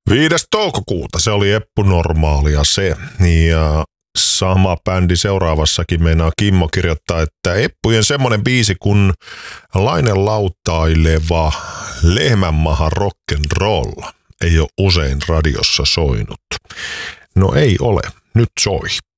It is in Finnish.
5. toukokuuta, se oli Eppu Normaalia se. Ja sama bändi seuraavassakin meinaa Kimmo kirjoittaa, että Eppujen semmonen biisi kun Lainen lautaileva lehmänmaha rock'n'roll ei ole usein radiossa soinut. No ei ole, nyt soi.